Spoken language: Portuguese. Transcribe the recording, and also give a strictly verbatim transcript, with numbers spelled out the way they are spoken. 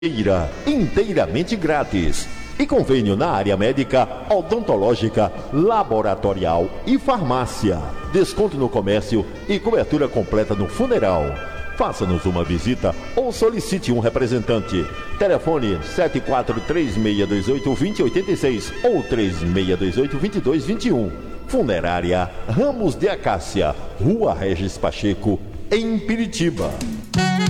inteiramente grátis. E convênio na área médica, odontológica, laboratorial e farmácia. Desconto no comércio e cobertura completa no funeral. Faça-nos uma visita ou solicite um representante. Telefone sete quatro três seis dois oito dois zero oito seis ou três seis dois oito dois dois dois um. Funerária Ramos de Acácia, Rua Regis Pacheco, em Piritiba.